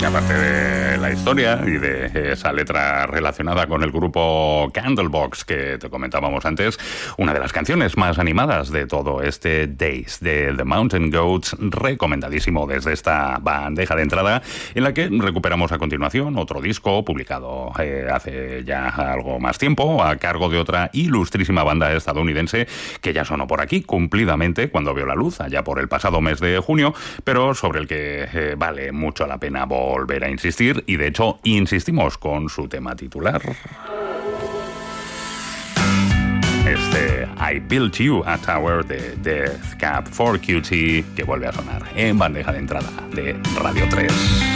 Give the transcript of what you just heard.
aparte de la historia y de esa letra relacionada con el grupo Candlebox que te comentábamos antes, una de las canciones más animadas de todo este Days de The Mountain Goats, recomendadísimo desde esta bandeja de entrada, en la que recuperamos a continuación otro disco publicado hace ya algo más tiempo, a cargo de otra ilustrísima banda estadounidense que ya sonó por aquí cumplidamente cuando vio la luz allá por el pasado mes de junio, pero sobre el que vale mucho la pena volver a insistir, y de hecho insistimos con su tema titular. I Built You a Tower de Death Cab for Cutie, que vuelve a sonar en bandeja de entrada de Radio 3.